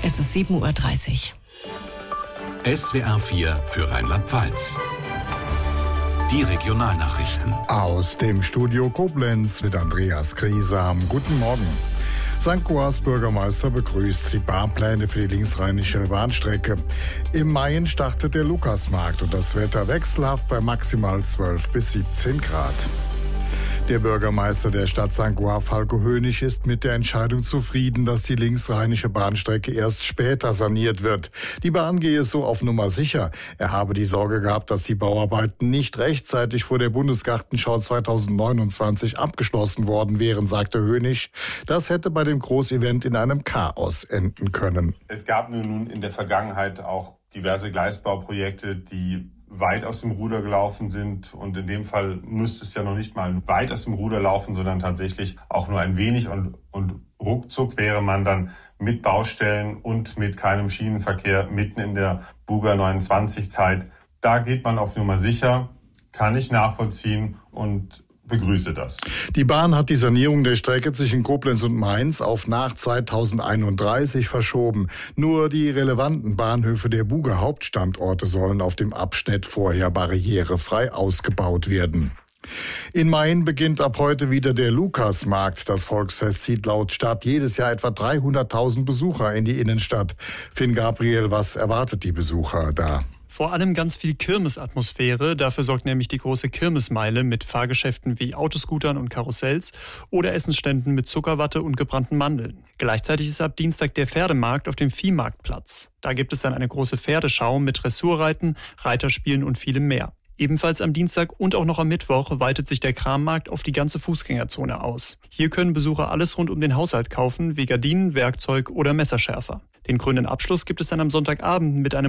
Es ist 7:30 Uhr. SWR 4 für Rheinland-Pfalz. Die Regionalnachrichten. Aus dem Studio Koblenz mit Andreas Griesam. Guten Morgen. St. Goars Bürgermeister begrüßt die Bahnpläne für die linksrheinische Bahnstrecke. Im Main startet der Lukasmarkt und das Wetter wechselhaft bei maximal 12 bis 17 Grad. Der Bürgermeister der Stadt St. Goar, Falko Hönig, ist mit der Entscheidung zufrieden, dass die linksrheinische Bahnstrecke erst später saniert wird. Die Bahn gehe so auf Nummer sicher. Er habe die Sorge gehabt, dass die Bauarbeiten nicht rechtzeitig vor der Bundesgartenschau 2029 abgeschlossen worden wären, sagte Hönig. Das hätte bei dem Großevent in einem Chaos enden können. Es gab nun in der Vergangenheit auch diverse Gleisbauprojekte, die weit aus dem Ruder gelaufen sind. Und in dem Fall müsste es ja noch nicht mal weit aus dem Ruder laufen, sondern tatsächlich auch nur ein wenig. Und ruckzuck wäre man dann mit Baustellen und mit keinem Schienenverkehr mitten in der Buga 29-Zeit. Da geht man auf Nummer sicher, kann ich nachvollziehen und begrüße das. Die Bahn hat die Sanierung der Strecke zwischen Koblenz und Mainz auf nach 2031 verschoben. Nur die relevanten Bahnhöfe der Buga Hauptstandorte sollen auf dem Abschnitt vorher barrierefrei ausgebaut werden. In Main beginnt ab heute wieder der Lukasmarkt. Das Volksfest zieht laut Stadt jedes Jahr etwa 300.000 Besucher in die Innenstadt. Finn Gabriel, was erwartet die Besucher da? Vor allem ganz viel Kirmesatmosphäre. Dafür sorgt nämlich die große Kirmesmeile mit Fahrgeschäften wie Autoscootern und Karussells oder Essensständen mit Zuckerwatte und gebrannten Mandeln. Gleichzeitig ist ab Dienstag der Pferdemarkt auf dem Viehmarktplatz. Da gibt es dann eine große Pferdeschau mit Dressurreiten, Reiterspielen und vielem mehr. Ebenfalls am Dienstag und auch noch am Mittwoch weitet sich der Krammarkt auf die ganze Fußgängerzone aus. Hier können Besucher alles rund um den Haushalt kaufen, wie Gardinen, Werkzeug oder Messerschärfer. Den krönenden Abschluss gibt es dann am Sonntagabend mit einem